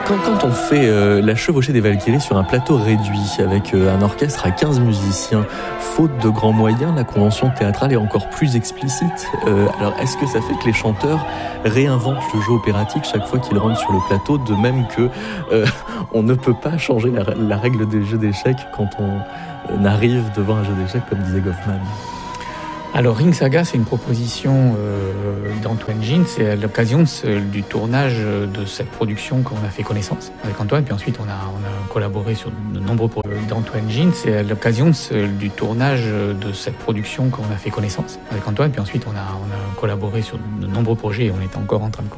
Quand on fait la chevauchée des Valkyries sur un plateau réduit avec un orchestre à 15 musiciens, faute de grands moyens, la convention théâtrale est encore plus explicite. Alors est-ce que ça fait que les chanteurs réinventent le jeu opératique chaque fois qu'ils rentrent sur le plateau, de même que on ne peut pas changer la règle des jeux d'échecs quand on arrive devant un jeu d'échecs, comme disait Goffman? Alors Ring Saga, c'est une proposition d'Antoine Gines. C'est à l'occasion du tournage de cette production qu'on a fait connaissance avec Antoine. Puis ensuite, on a collaboré sur de nombreux projets d'Antoine Gines. C'est à l'occasion du tournage de cette production qu'on a fait connaissance avec Antoine. Puis ensuite, on a collaboré sur de nombreux projets et on est encore en train de